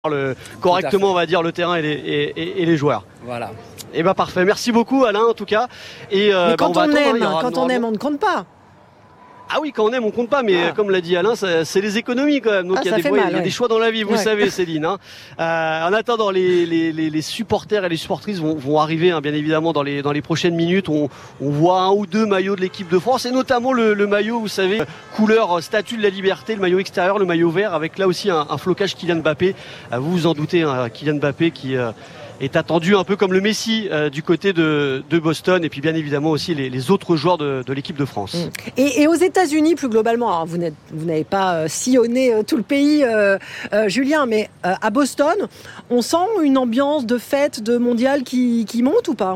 correctement, on va dire, le terrain et les joueurs. Voilà. Et parfait. Merci beaucoup, Alain, en tout cas. Mais quand on aime, on ne compte pas. Ah oui, quand on aime, on compte pas, mais comme l'a dit Alain, c'est les économies quand même. Donc il y a des choix dans la vie, vous savez, Céline. En attendant, les supporters et les supportrices vont arriver, bien évidemment, dans les prochaines minutes. On voit un ou deux maillots de l'équipe de France, et notamment le maillot, vous savez, couleur Statue de la Liberté, le maillot extérieur, le maillot vert, avec là aussi un flocage Kylian Mbappé. Vous vous en doutez, Kylian Mbappé qui est attendu un peu comme le Messi du côté de Boston, et puis bien évidemment aussi les autres joueurs de l'équipe de France. Et aux États-Unis plus globalement, alors vous n'avez pas sillonné tout le pays, Julien, mais à Boston, on sent une ambiance de fête, de mondial qui monte ou pas ?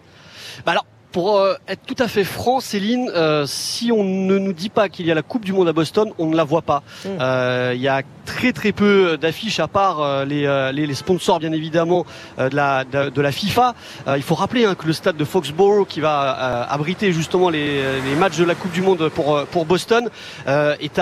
Alors, pour être tout à fait franc, Céline, si on ne nous dit pas qu'il y a la Coupe du Monde à Boston, on ne la voit pas. Il y a très très peu d'affiches à part les sponsors bien évidemment de la FIFA. Il faut rappeler que le stade de Foxborough qui va abriter justement les matchs de la Coupe du Monde pour Boston est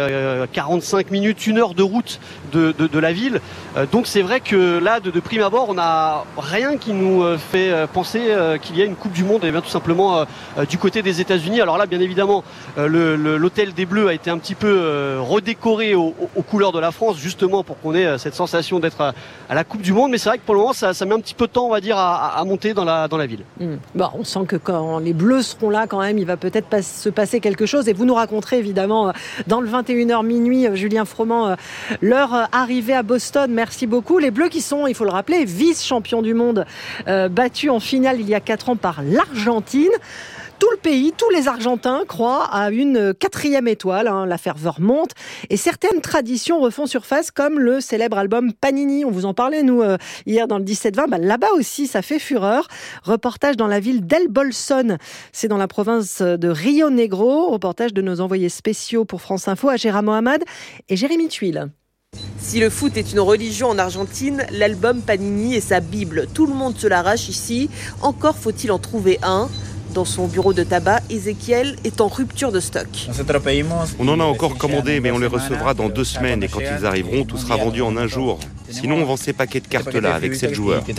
à 45 minutes, 1 heure de route de la ville. Donc c'est vrai que là de prime abord on n'a rien qui nous fait penser qu'il y a une Coupe du Monde et bien tout simplement du côté des États-Unis. Alors là bien évidemment l'hôtel des Bleus a été un petit peu redécoré aux couleurs de la France justement pour qu'on ait cette sensation d'être à la Coupe du Monde, mais c'est vrai que pour le moment ça met un petit peu de temps on va dire à monter dans la ville. Bon, on sent que quand les Bleus seront là quand même il va peut-être se passer quelque chose, et vous nous raconterez évidemment dans le 21h minuit, Julien Froment, leur arrivée à Boston. Merci beaucoup. Les Bleus qui sont, il faut le rappeler, vice-champions du monde, battus en finale il y a 4 ans par l'Argentine. Tout le pays, tous les Argentins croient à une 4e étoile. La ferveur monte et certaines traditions refont surface, comme le célèbre album Panini. On vous en parlait, nous, hier dans le 17-20. Là-bas aussi, ça fait fureur. Reportage dans la ville d'El Bolson. C'est dans la province de Rio Negro. Reportage de nos envoyés spéciaux pour France Info, Agera Mohamed et Jérémy Tuile. Si le foot est une religion en Argentine, l'album Panini est sa bible. Tout le monde se l'arrache ici. Encore faut-il en trouver un. Dans son bureau de tabac, Ezequiel est en rupture de stock. On en a encore commandé, mais on les recevra dans 2 semaines. Et quand ils arriveront, tout sera vendu en 1 jour. Sinon, on vend ces paquets de cartes-là avec 7 joueurs. Dès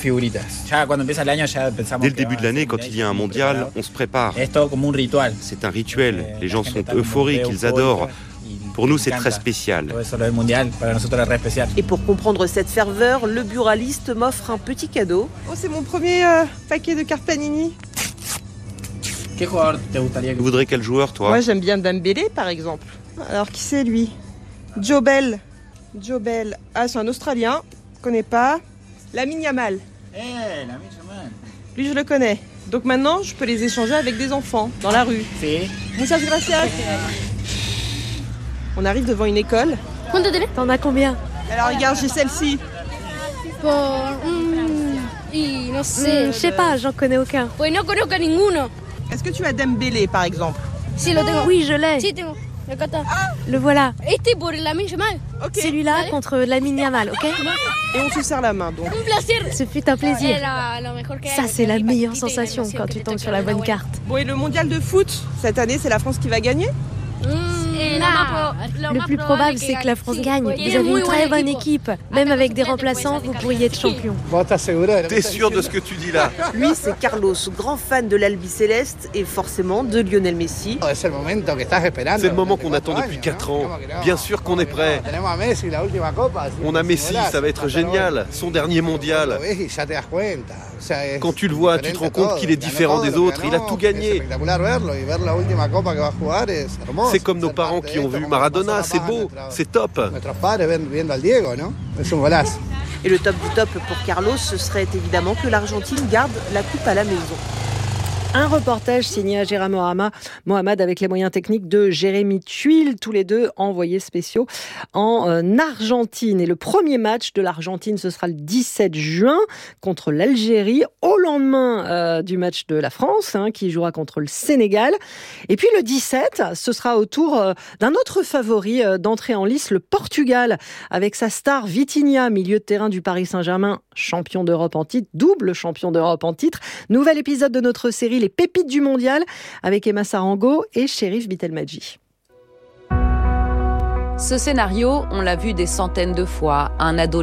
le début de l'année, quand il y a un mondial, on se prépare. C'est un rituel. Les gens sont euphoriques, ils adorent. Pour nous, c'est très spécial. Et pour comprendre cette ferveur, le buraliste m'offre un petit cadeau. C'est mon premier paquet de cartes Panini. Tu voudrais quel joueur, toi ? Moi, j'aime bien Dembélé, par exemple. Alors, qui c'est, lui ? Joe Bell. Ah, c'est un Australien. Je connais pas. Lamine Yamal. Lui, je le connais. Donc maintenant, je peux les échanger avec des enfants, dans la rue. Muchas gracias. On arrive devant une école. T'en as combien ? Alors, regarde, j'ai celle-ci. Je sais pas, j'en connais aucun. Est-ce que tu as Dembélé, par exemple ? Oui, je l'ai. Le voilà. Okay. Celui-là contre Lamine Yamal, ok ? Et on se serre la main, donc. Ce fut un plaisir. Ça, c'est la meilleure sensation quand tu tombes sur la bonne carte. Bon, et le mondial de foot, cette année, c'est la France qui va gagner ? Le plus probable, c'est que la France gagne. Vous avez une très bonne équipe. Même avec des remplaçants, vous pourriez être champion. T'es sûr de ce que tu dis là ? Lui, c'est Carlos, grand fan de l'Albiceleste et forcément de Lionel Messi. C'est le moment qu'on attend depuis 4 ans. Bien sûr qu'on est prêt. On a Messi, ça va être génial. Son dernier mondial. Quand tu le vois, tu te rends compte qu'il est différent des autres. Il a tout gagné. C'est comme nos parents qui ont vu Maradona, c'est beau, c'est top. Et le top du top pour Carlos, ce serait évidemment que l'Argentine garde la coupe à la maison. Un reportage signé Agera Mohamed avec les moyens techniques de Jérémy Tuile, tous les deux envoyés spéciaux en Argentine. Et le premier match de l'Argentine, ce sera le 17 juin contre l'Algérie, au lendemain du match de la France, qui jouera contre le Sénégal. Et puis le 17, ce sera au tour d'un autre favori d'entrée en lice, le Portugal, avec sa star Vitinha, milieu de terrain du Paris Saint-Germain, champion d'Europe en titre, double champion d'Europe en titre. Nouvel épisode de notre série Les pépites du mondial avec Emma Sarango et Chérif Bitelmadji. Ce scénario, on l'a vu des centaines de fois. Un ado